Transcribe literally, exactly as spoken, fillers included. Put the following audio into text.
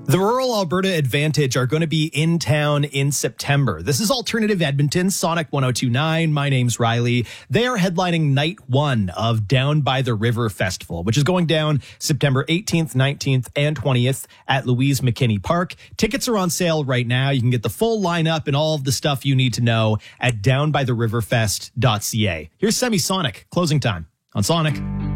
The Rural Alberta Advantage are going to be in town in September. This is Alternative Edmonton, Sonic one oh two point nine. My name's Riley. They are headlining night one of Down by the River Festival, which is going down September eighteenth, nineteenth, and twentieth at Louise McKinney Park. Tickets are on sale right now. You can get the full lineup and all of the stuff you need to know at down by the river fest dot c a. Here's Semisonic, closing time on Sonic.